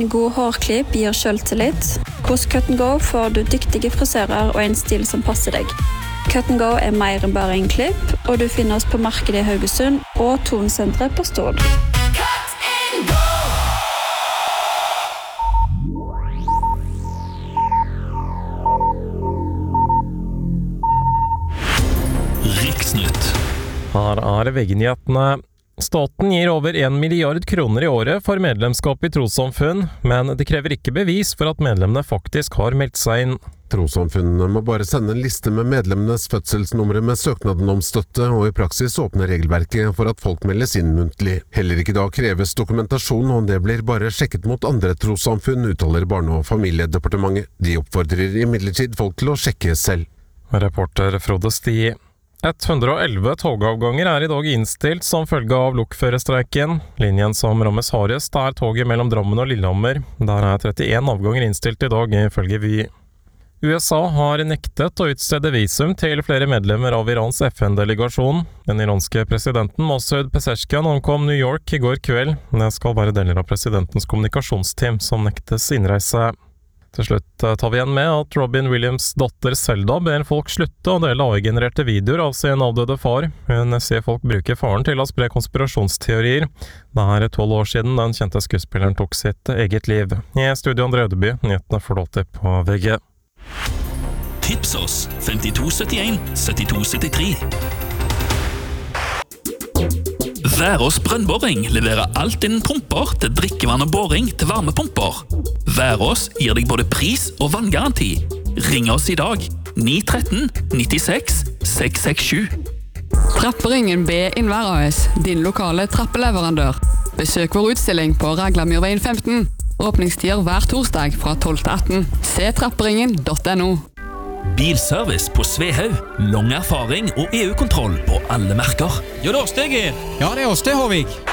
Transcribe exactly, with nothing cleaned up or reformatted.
En god hårklipp gir selvtillit. Hos Cut and Go får du dyktige frisører og en stil som passer deg. Cut and Go er mer enn bare en klipp, og du finner oss på markedet i Haugesund og Tonsenteret på Stord. Riksnytt. Her er V G-nyhetene. Staten gir over en milliard kroner i året for medlemskap i trossamfunn, men det krever ikke bevis for at medlemmene faktisk har meldt seg inn. Trossamfunnene må bare sende en liste med medlemmenes fødselsnumre med søknaden om støtte, og i praksis åpner regelverket for at folk meldes inn muntlig. Heller ikke da kreves dokumentasjon, og det blir bare sjekket mot andre trossamfunn, uttaler Barne- og familiedepartementet. De oppfordrer imidlertid folk til å sjekke selv. Reporter Frode Sti. hundre og elleve togavganger er i dag innstilt som følge av lokførerstreiken. Linjen som rammes hardest er toget mellom Drammen og Lillehammer. Der er trettien avganger innstilt i dag, ifølge Vy. U S A har nektet å utstede visum til flere medlemmer av Irans F N-delegasjon. Den iranske presidenten Masoud Pezeshkian ankom New York i går kveld. Det skal være deler av presidentens kommunikasjonsteam som nektes innreise. Til slutt tar vi igjen med at Robin Williams' datter Zelda ber folk slutte å dele A I-genererte videoer av sin avdøde far. Hun sier folk bruker faren til å spre konspirasjonsteorier. Det er tolv år siden den kjente skuespilleren tok sitt eget liv. I studio Andre Ødeby, nyhetene får du alltid på V G. Tips oss femtito syttien syttito syttitre. Værås brønnboring leverer alt innen pumper til drikkevann og boring til varmepumper. Værås gir deg både pris og vanngaranti. Ring oss i dag ni ett tre ni seks seks seks sju. Trapperingen B Innvær A S, din lokale trappeleverandør. Besøk vår utstilling på Raglamyrveien femten. Åpningstider hver torsdag fra tolv til atten. Se trapperingen punktum no. Bilservice på Svehaug. Lang erfaring og E U-kontroll på alle merker. Jo, det er oss det, Geir. Ja, det er oss det, Håvig.